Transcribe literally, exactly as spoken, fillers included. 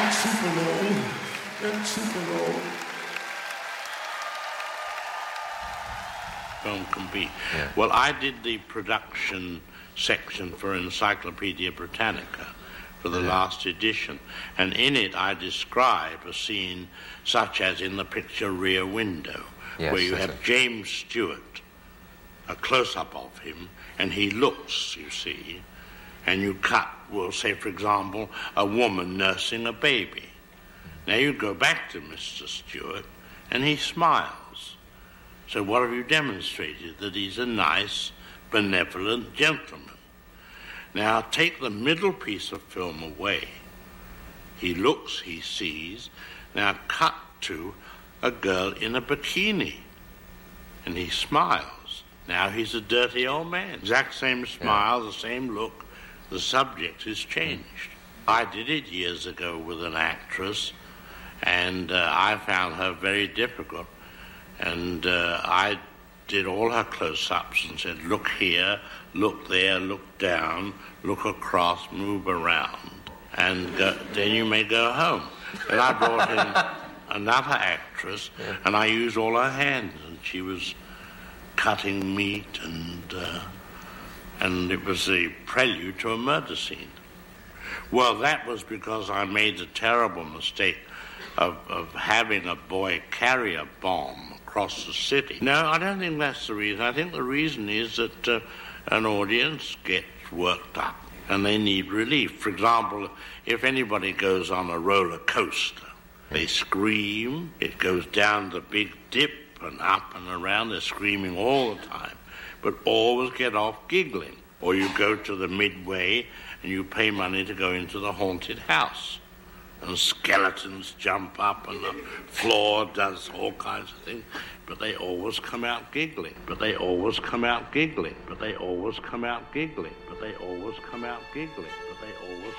Get Tupelo. Get Tupelo. Film can be. Yeah. Well, I did the production section for Encyclopedia Britannica for the yeah. last edition, and in it I describe a scene such as in the picture Rear Window, yes, where you have it. James Stewart, a close-up of him, and he looks, you see, and you cut, we'll say, for example, a woman nursing a baby. Now you go back to Mister Stewart, and he smiles. So what have you demonstrated? That he's a nice, benevolent gentleman. Now take the middle piece of film away. He looks, he sees. Now cut to a girl in a bikini, and he smiles. Now he's a dirty old man. Exact same smile, yeah. the same look. The subject has changed. I did it years ago with an actress, and uh, I found her very difficult. And uh, I did all her close-ups and said, look here, look there, look down, look across, move around, and go, then you may go home. And I brought in another actress, yeah. and I used all her hands, and she was cutting meat, and uh, and it was the prelude to a murder scene. Well, that was because I made the terrible mistake of, of having a boy carry a bomb across the city. No, I don't think that's the reason. I think the reason is that uh, an audience gets worked up and they need relief. For example, if anybody goes on a roller coaster, they scream, it goes down the big dip and up and around, they're screaming all the time, but always get off giggling. Or you go to the midway and you pay money to go into the haunted house, and skeletons jump up and the floor does all kinds of things, but they always come out giggling, but they always come out giggling, but they always come out giggling, but they always come out giggling, but they always